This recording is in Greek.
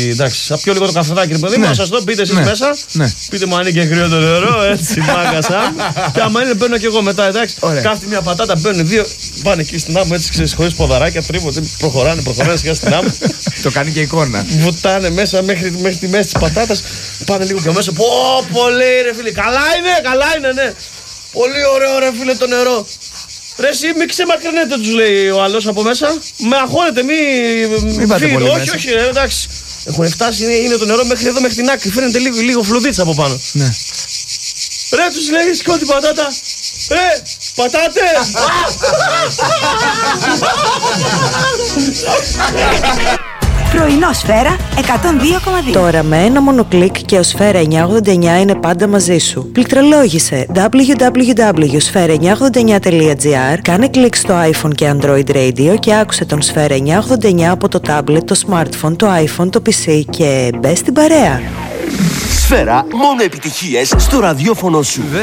Εντάξει, θα πιω λίγο το καφεδάκι, παιδί μου, Ναι. να σας το πείτε εσείς Ναι. μέσα. Ναι. Πείτε μου αν είναι και κρύο το νερό, έτσι, μάγκα σαν. Και άμα είναι, μπαίνω κι εγώ μετά, εντάξει. Ωραία. Κάθεται μια πατάτα, μπαίνουν δύο, πάνε εκεί στην άμμο, έτσι ξέρεις, χωρίς ποδαράκια, τρίβονται, προχωράνε σιγά στην άμμο. Το κάνει και εικόνα. Βουτάνε μέσα μέχρι τη μέση της πατάτας. Πάνε λίγο και μέσα. Πω, λέει ρε φίλε, καλά είναι, ναι. Πολύ ωραίο, ρε φίλε, το νερό. Ρε εσύ μη ξεμακρυνέτε, τους λέει ο άλλος από μέσα. Με αγχώνετε, Μην πάτε πολύ όχι, μέσα. όχι, ρε, εντάξει. Έχουν φτάσει, είναι το νερό μέχρι εδώ, μέχρι την άκρη. Φαίνεται λίγο φλουδίτσα από πάνω. Ναι. Ρε τους λέει, σηκώ την πατάτα. Ρε, πατάτε. Πρωινό Σφαίρα 102,2. Τώρα με ένα μόνο κλικ και ο Σφαίρα 989 είναι πάντα μαζί σου. Πληκτρολόγησε www.sfera989.gr, κάνε κλικ στο iPhone και Android Radio και άκουσε τον Σφαίρα 989 από το tablet, το smartphone, το iPhone, το PC και μπες στην παρέα. Σφαίρα, μόνο επιτυχίες στο ραδιόφωνο σου.